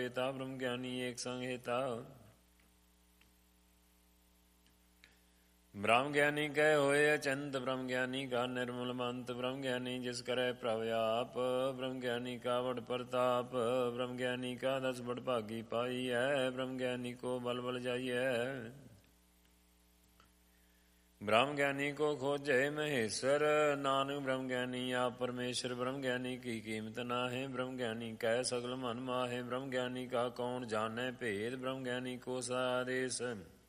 हेता ब्रह्म ज्ञानी एक संग हेता। ब्रह्म ज्ञानी कह होए अचंत ब्रह्म ज्ञानी का निर्मल मंत। ब्रह्म ज्ञानी जिस करे प्रभ आप ब्रह्म ज्ञानी का बड़ प्रताप। ब्रह्म ज्ञानी का 10 बड़ भागी पाई है ब्रह्म ज्ञानी को बल बल जाइए। ब्रह्म ज्ञानी को खोजे महेश्वर नानक ब्रह्म ज्ञानी आप परमेश्वर। ब्रह्म ज्ञानी की कीमत ना है ब्रह्म ज्ञानी कह सगल मन माहे। ब्रह्म ज्ञानी का कौन जाने भेद ब्रह्म ज्ञानी को सादेश।